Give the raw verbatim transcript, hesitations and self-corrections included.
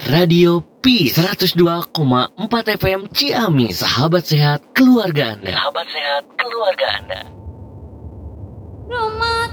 Radio P seratus dua koma empat F M Ciamis, sahabat sehat keluarga Anda. Sahabat sehat keluarga Anda. Rumah